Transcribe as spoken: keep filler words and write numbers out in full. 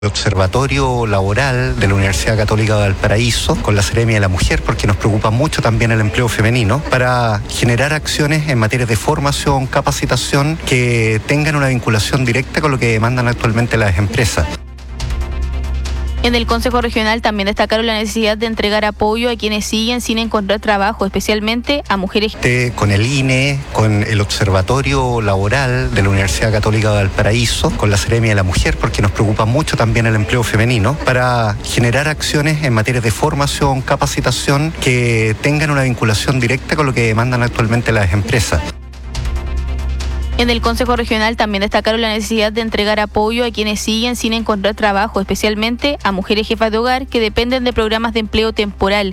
Observatorio Laboral de la Universidad Católica de Valparaíso con la Seremia de la Mujer, porque nos preocupa mucho también el empleo femenino, para generar acciones en materia de formación, capacitación, que tengan una vinculación directa con lo que demandan actualmente las empresas. En el Consejo Regional también destacaron la necesidad de entregar apoyo a quienes siguen sin encontrar trabajo, especialmente a mujeres. Con el I N E, con el Observatorio Laboral de la Universidad Católica de Valparaíso, con la Seremia de la Mujer, porque nos preocupa mucho también el empleo femenino, para generar acciones en materia de formación, capacitación, que tengan una vinculación directa con lo que demandan actualmente las empresas. En el Consejo Regional también destacaron la necesidad de entregar apoyo a quienes siguen sin encontrar trabajo, especialmente a mujeres jefas de hogar que dependen de programas de empleo temporal.